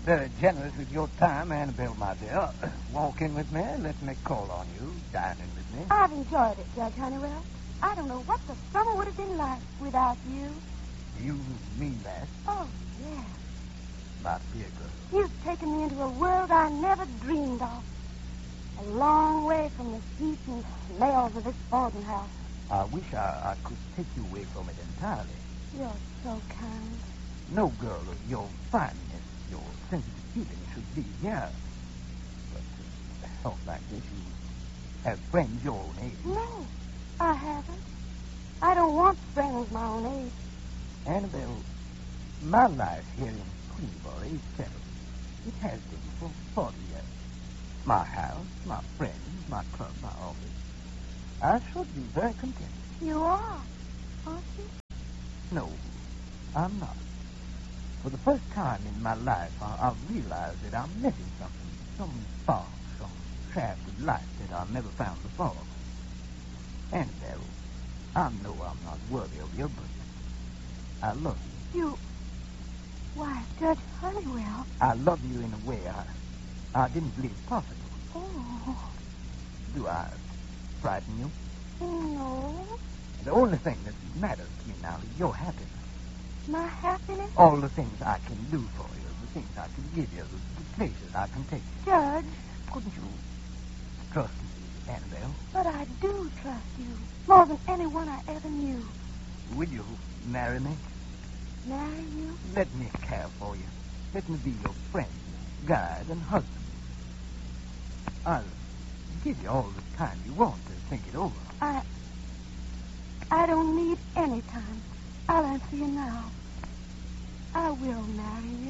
Very generous with your time, Annabelle, my dear. Walk in with me. Let me call on you. Dine in with me. I've enjoyed it, Judge Honeywell. I don't know what the summer would have been like without you. You mean that, Oh, yeah. my dear girl? You've taken me into a world I never dreamed of. A long way from the heat and smells of this boarding house. I wish I could take you away from it entirely. You're so kind. No girl of your fineness, your sensitive feeling should be here. But talk like this, you have friends your own age. No, I haven't. I don't want friends my own age. Annabelle, my life here in Queensboro is settled. It has been for 40 years. My house, my friends, my club, my office. I should be very content. You are, aren't you? No, I'm not. For the first time in my life, I've realized that I'm missing something. Some spark, some shaft of light that I never found before. Annabelle, I know I'm not worthy of you, but I love you. Why, Judge Honeywell. I love you in a way I didn't believe possible. Oh, Do I frighten you? no. The only thing that matters to me now is your happiness. My happiness? All the things I can do for you, the things I can give you, the places I can take you. Judge. Couldn't you trust me, Annabelle? But I do trust you more than anyone I ever knew. Will you marry me? Marry you? Let me care for you. Let me be your friend, guide, and husband. I'll give you all the time you want to think it over. I don't need any time. I'll answer you now. I will marry you.